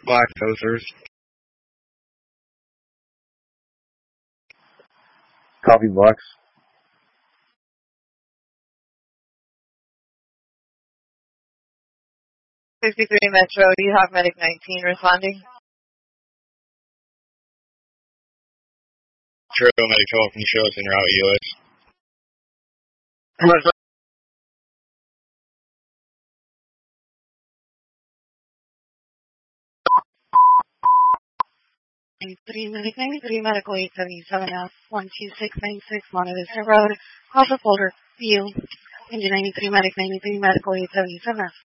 Black Toasters. Coffee Bucks. 53 Metro, do you have Medic 19 responding? True, Medic 12, can you show us en route US? Medic 93, Medical 877F, 12696, Montevideo Road, Alpha Folder, View, Engine 93, Medic 93, Medical 877F.